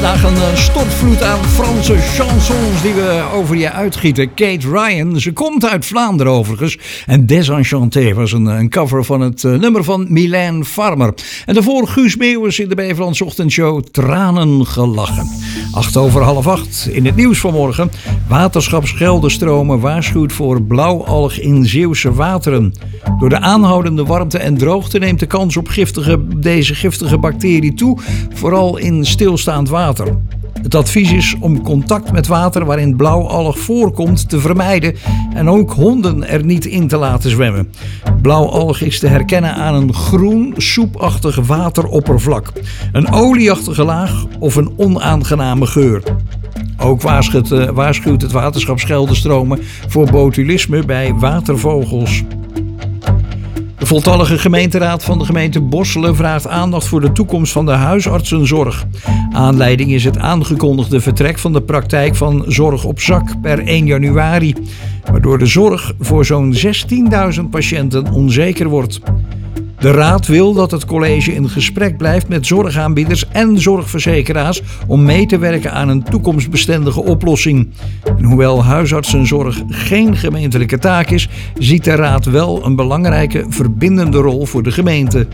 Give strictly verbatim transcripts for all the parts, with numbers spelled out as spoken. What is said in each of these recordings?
Vandaag een uh, stortvloed aan Franse chansons die we over je uitgieten. Kate Ryan, ze komt uit Vlaanderen overigens. En Désenchanté was een, een cover van het uh, nummer van Mylène Farmer. En daarvoor Guus Meeuwis in de Beverlands Ochtendshow Tranen gelachen. Acht over half acht in het nieuws vanmorgen. Waterschap Scheldestromen waarschuwt voor blauwalg in Zeeuwse wateren. Door de aanhoudende warmte en droogte neemt de kans op giftige, deze giftige bacterie toe, vooral in stilstaand water. Het advies is om contact met water waarin blauwalg voorkomt te vermijden en ook honden er niet in te laten zwemmen. Blauwalg is te herkennen aan een groen, soepachtig wateroppervlak, een olieachtige laag of een onaangename geur. Ook waarschuwt, uh, waarschuwt het waterschap Scheldestromen voor botulisme bij watervogels. De voltallige gemeenteraad van de gemeente Bosselen vraagt aandacht voor de toekomst van de huisartsenzorg. Aanleiding is het aangekondigde vertrek van de praktijk van Zorg op Zak per één januari, waardoor de zorg voor zo'n zestienduizend patiënten onzeker wordt. De raad wil dat het college in gesprek blijft met zorgaanbieders en zorgverzekeraars om mee te werken aan een toekomstbestendige oplossing. En hoewel huisartsenzorg geen gemeentelijke taak is, ziet de raad wel een belangrijke verbindende rol voor de gemeente.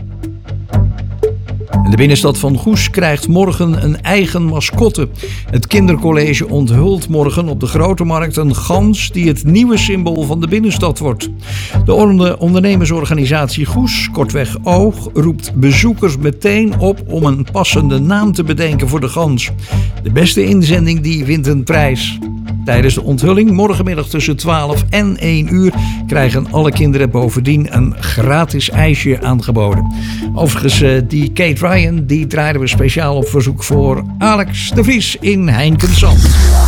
De binnenstad van Goes krijgt morgen een eigen mascotte. Het kindercollege onthult morgen op de Grote Markt een gans die het nieuwe symbool van de binnenstad wordt. De ondernemersorganisatie Goes, kortweg Oog, roept bezoekers meteen op om een passende naam te bedenken voor de gans. De beste inzending die wint een prijs. Tijdens de onthulling morgenmiddag tussen twaalf en één uur krijgen alle kinderen bovendien een gratis ijsje aangeboden. Overigens, die Kate Ryan die draaiden we speciaal op verzoek voor Alex de Vries in Heinkensand.